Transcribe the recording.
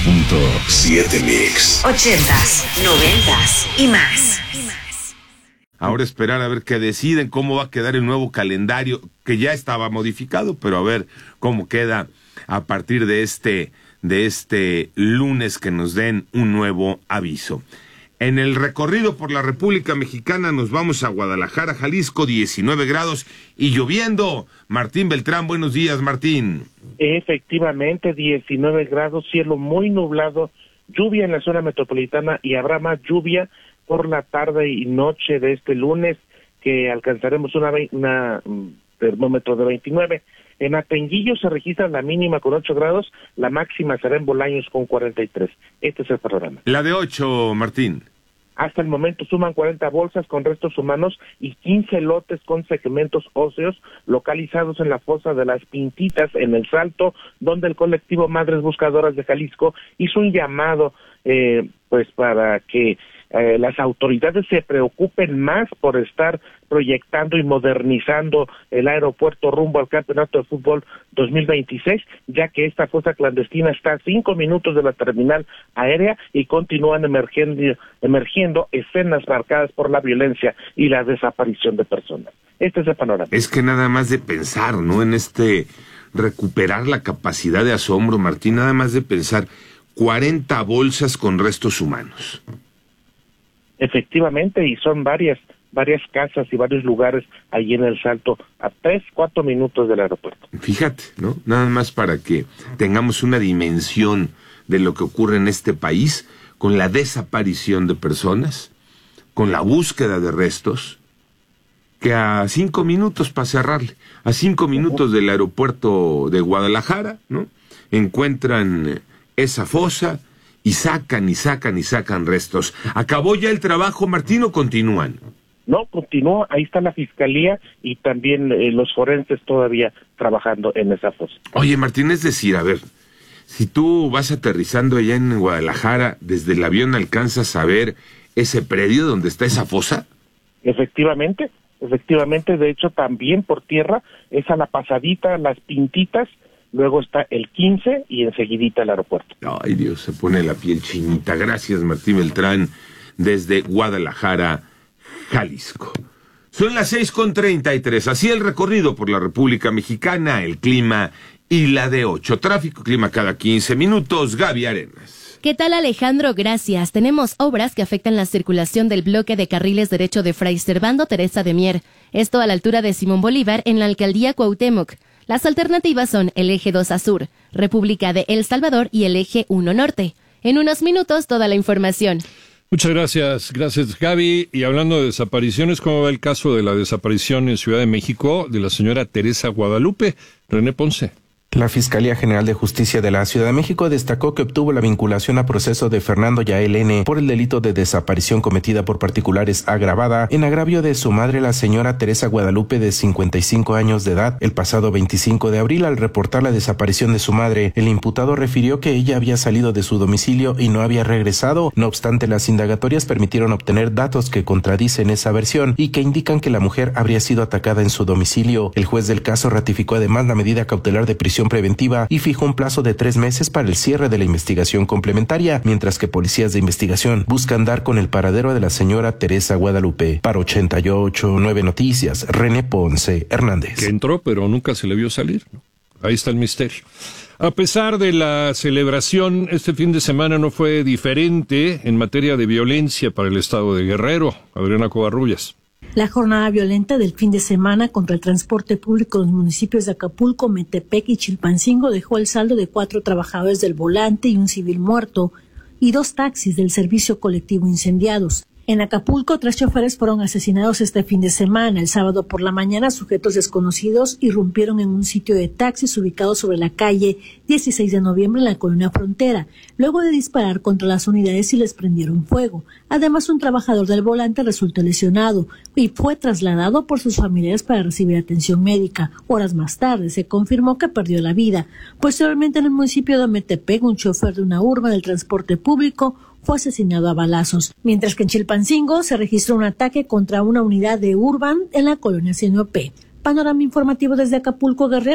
98.7 Mix. 80s, 90s y más. Ahora esperar a ver qué deciden, cómo va a quedar el nuevo calendario, que ya estaba modificado, pero a ver cómo queda a partir de este lunes que nos den un nuevo aviso. En el recorrido por la República Mexicana nos vamos a Guadalajara, Jalisco, 19 grados y lloviendo. Martín Beltrán, buenos días, Martín. Efectivamente, 19 grados, cielo muy nublado, lluvia en la zona metropolitana y habrá más lluvia por la tarde y noche de este lunes, que alcanzaremos un termómetro de 29. En Atenguillo se registra la mínima con 8 grados, la máxima será en Bolaños con 43. Este es el panorama. La de 8, Martín. Hasta el momento suman 40 bolsas con restos humanos y 15 lotes con segmentos óseos localizados en la fosa de las Pintitas en El Salto, donde el colectivo Madres Buscadoras de Jalisco hizo un llamado para que las autoridades se preocupen más por estar proyectando y modernizando el aeropuerto rumbo al Campeonato de Fútbol 2026, ya que esta fosa clandestina está a 5 minutos de la terminal aérea y continúan emergiendo escenas marcadas por la violencia y la desaparición de personas. Este es el panorama. Es que nada más de pensar, ¿no? En recuperar la capacidad de asombro, Martín, nada más de pensar 40 bolsas con restos humanos. Efectivamente, y son varias casas y varios lugares allí en El Salto, a 3-4 minutos del aeropuerto. Fíjate, ¿no? Nada más para que tengamos una dimensión de lo que ocurre en este país, con la desaparición de personas, con la búsqueda de restos, que a 5 minutos, para cerrarle, a 5 minutos del aeropuerto de Guadalajara, ¿no? Encuentran esa fosa, y sacan restos. ¿Acabó ya el trabajo, Martín, o continúan? No, continúa, ahí está la fiscalía y también los forenses todavía trabajando en esa fosa. Oye, Martín, es decir, a ver, si tú vas aterrizando allá en Guadalajara, desde el avión alcanzas a ver ese predio donde está esa fosa. Efectivamente, de hecho también por tierra es a la pasadita, las Pintitas. Luego está el 15 y enseguidita el aeropuerto. Ay, Dios, se pone la piel chinita. Gracias, Martín Beltrán, desde Guadalajara, Jalisco. Son las 6:33. Así el recorrido por la República Mexicana, el clima y la de 8. Tráfico, clima cada 15 minutos. Gaby Arenas. ¿Qué tal, Alejandro? Gracias. Tenemos obras que afectan la circulación del bloque de carriles derecho de Fray Servando Teresa de Mier. Esto a la altura de Simón Bolívar en la alcaldía Cuauhtémoc. Las alternativas son el eje 2 a sur, República de El Salvador y el eje 1 norte. En unos minutos, toda la información. Muchas gracias Gaby. Y hablando de desapariciones, ¿cómo va el caso de la desaparición en Ciudad de México de la señora Teresa Guadalupe? René Ponce. La Fiscalía General de Justicia de la Ciudad de México destacó que obtuvo la vinculación a proceso de Fernando Yael N. por el delito de desaparición cometida por particulares agravada en agravio de su madre, la señora Teresa Guadalupe, de 55 años de edad. El pasado 25 de abril, al reportar la desaparición de su madre, el imputado refirió que ella había salido de su domicilio y no había regresado. No obstante, las indagatorias permitieron obtener datos que contradicen esa versión y que indican que la mujer habría sido atacada en su domicilio. El juez del caso ratificó además la medida cautelar de prisión preventiva y fijó un plazo de 3 meses para el cierre de la investigación complementaria, mientras que policías de investigación buscan dar con el paradero de la señora Teresa Guadalupe. Para 88.9 Noticias, René Ponce Hernández. Que entró, pero nunca se le vio salir, ¿no? Ahí está el misterio. A pesar de la celebración, este fin de semana no fue diferente en materia de violencia para el estado de Guerrero. Adriana Covarrubias. La jornada violenta del fin de semana contra el transporte público en los municipios de Acapulco, Metepec y Chilpancingo dejó el saldo de 4 trabajadores del volante y un civil muerto, y 2 taxis del servicio colectivo incendiados. En Acapulco, 3 choferes fueron asesinados este fin de semana. El sábado por la mañana, sujetos desconocidos irrumpieron en un sitio de taxis ubicado sobre la calle 16 de noviembre en la colonia Frontera, luego de disparar contra las unidades y les prendieron fuego. Además, un trabajador del volante resultó lesionado y fue trasladado por sus familiares para recibir atención médica. Horas más tarde, se confirmó que perdió la vida. Posteriormente, en el municipio de Metepec, un chofer de una urba del transporte público fue asesinado a balazos, mientras que en Chilpancingo se registró un ataque contra una unidad de Urban en la colonia Sinopé. Panorama informativo desde Acapulco, Guerrero.